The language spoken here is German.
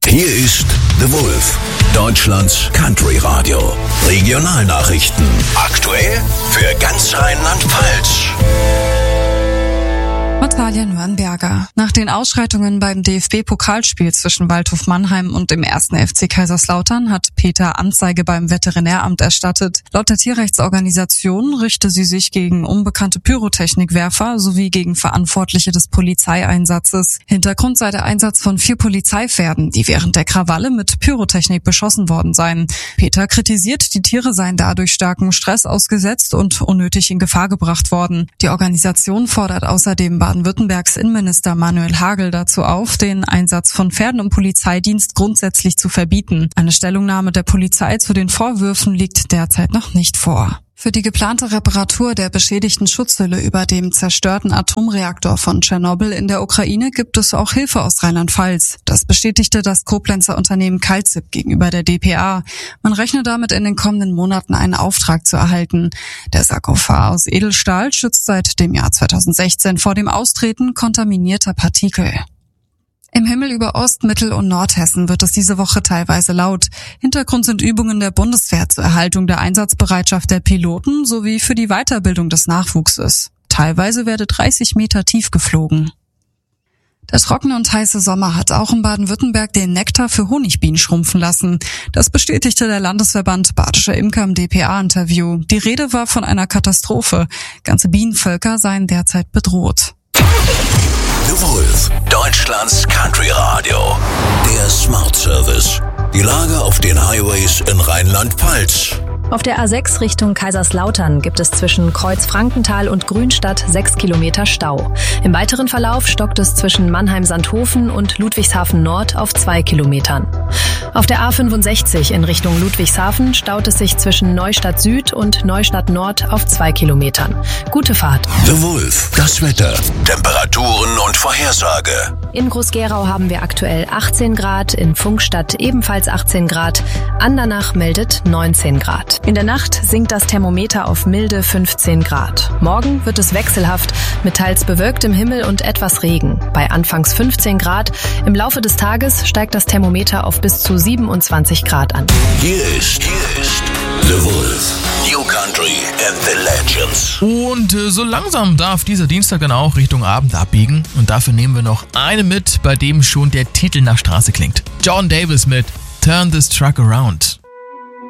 Hier ist The Wolf, Deutschlands Country Radio. Regionalnachrichten. Aktuell für ganz Rheinland-Pfalz. Natalia Nürnberger. Nach den Ausschreitungen beim DFB-Pokalspiel zwischen Waldhof Mannheim und dem 1. FC Kaiserslautern hat Peter Anzeige beim Veterinäramt erstattet. Laut der Tierrechtsorganisation richte sie sich gegen unbekannte Pyrotechnikwerfer sowie gegen Verantwortliche des Polizeieinsatzes. Hintergrund sei der Einsatz von 4 Polizeipferden, die während der Krawalle mit Pyrotechnik beschossen worden seien. Peter kritisiert, die Tiere seien dadurch starkem Stress ausgesetzt und unnötig in Gefahr gebracht worden. Die Organisation fordert außerdem Baden-Württembergs Innenminister Manuel Hagel dazu auf, den Einsatz von Pferden im Polizeidienst grundsätzlich zu verbieten. Eine Stellungnahme der Polizei zu den Vorwürfen liegt derzeit noch nicht vor. Für die geplante Reparatur der beschädigten Schutzhülle über dem zerstörten Atomreaktor von Tschernobyl in der Ukraine gibt es auch Hilfe aus Rheinland-Pfalz. Das bestätigte das Koblenzer Unternehmen Calzip gegenüber der dpa. Man rechne damit, in den kommenden Monaten einen Auftrag zu erhalten. Der Sarkophag aus Edelstahl schützt seit dem Jahr 2016 vor dem Austreten kontaminierter Partikel. Im Himmel über Ost-, Mittel- und Nordhessen wird es diese Woche teilweise laut. Hintergrund sind Übungen der Bundeswehr zur Erhaltung der Einsatzbereitschaft der Piloten sowie für die Weiterbildung des Nachwuchses. Teilweise werde 30 Meter tief geflogen. Der trockene und heiße Sommer hat auch in Baden-Württemberg den Nektar für Honigbienen schrumpfen lassen. Das bestätigte der Landesverband Badischer Imker im dpa-Interview. Die Rede war von einer Katastrophe. Ganze Bienenvölker seien derzeit bedroht. The Wolf, Deutschlands Country Radio. Der Smart Service. Die Lage auf den Highways in Rheinland-Pfalz. Auf der A6 Richtung Kaiserslautern gibt es zwischen Kreuz-Frankenthal und Grünstadt 6 Kilometer Stau. Im weiteren Verlauf stockt es zwischen Mannheim-Sandhofen und Ludwigshafen Nord auf 2 Kilometern. Auf der A65 in Richtung Ludwigshafen staut es sich zwischen Neustadt Süd und Neustadt Nord auf 2 Kilometern. Gute Fahrt. The Wolf, das Wetter, Temperaturen und Vorhersage. In Groß-Gerau haben wir aktuell 18 Grad, in Pfungstadt ebenfalls 18 Grad, Andernach meldet 19 Grad. In der Nacht sinkt das Thermometer auf milde 15 Grad. Morgen wird es wechselhaft mit teils bewölktem Himmel und etwas Regen. Bei anfangs 15 Grad. Im Laufe des Tages steigt das Thermometer auf bis zu 27 Grad an. Hier ist The Wolf. New Country and the Legends. Und so langsam darf dieser Dienstag dann auch Richtung Abend abbiegen. Und dafür nehmen wir noch einen mit, bei dem schon der Titel nach Straße klingt. John Davis mit Turn This Truck Around.